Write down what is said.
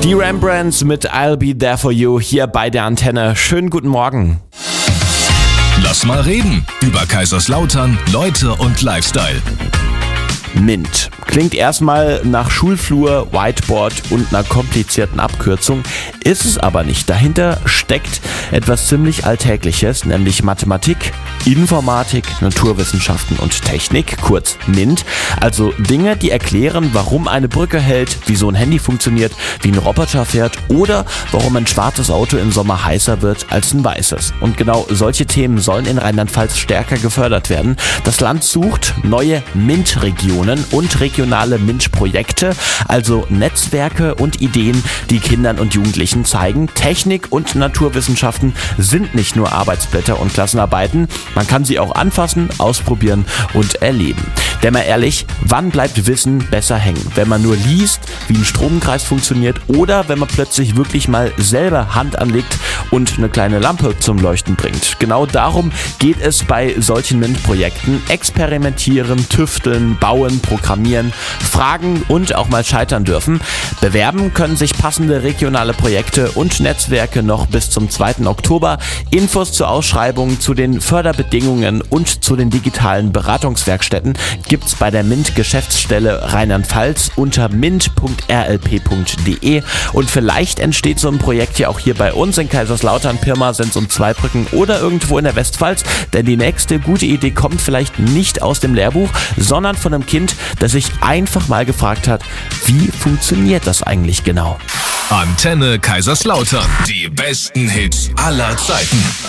Die Rembrandts mit I'll Be There For You hier bei der Antenne. Schönen guten Morgen. Lass mal reden über Kaiserslautern, Leute und Lifestyle. MINT. Klingt erstmal nach Schulflur, Whiteboard und einer komplizierten Abkürzung, ist es aber nicht. Dahinter steckt etwas ziemlich Alltägliches, nämlich Mathematik, Informatik, Naturwissenschaften und Technik, kurz MINT. Also Dinge, die erklären, warum eine Brücke hält, wie so ein Handy funktioniert, wie ein Roboter fährt oder warum ein schwarzes Auto im Sommer heißer wird als ein weißes. Und genau solche Themen sollen in Rheinland-Pfalz stärker gefördert werden. Das Land sucht neue MINT-Regionen und regionale MINT-Projekte, also Netzwerke und Ideen, die Kindern und Jugendlichen zeigen, Technik und Naturwissenschaften sind nicht nur Arbeitsblätter und Klassenarbeiten, man kann sie auch anfassen, ausprobieren und erleben. Denn mal ehrlich, wann bleibt Wissen besser hängen? Wenn man nur liest, wie ein Stromkreis funktioniert oder wenn man plötzlich wirklich mal selber Hand anlegt und eine kleine Lampe zum Leuchten bringt. Genau darum geht es bei solchen MINT-Projekten. Experimentieren, tüfteln, bauen, programmieren, fragen und auch mal scheitern dürfen. Bewerben können sich passende regionale Projekte und Netzwerke noch bis zum 2. Oktober. Infos zur Ausschreibung, zu den Förderbedingungen und zu den digitalen Beratungswerkstätten gibt's bei der MINT-Geschäftsstelle Rheinland-Pfalz unter mint.rlp.de. Und vielleicht entsteht so ein Projekt ja auch hier bei uns in Kaiserslautern, Pirmasens und Zweibrücken oder irgendwo in der Westpfalz. Denn die nächste gute Idee kommt vielleicht nicht aus dem Lehrbuch, sondern von einem Kind, das sich einfach mal gefragt hat, wie funktioniert das eigentlich genau? Antenne Kaiserslautern. Die besten Hits aller Zeiten.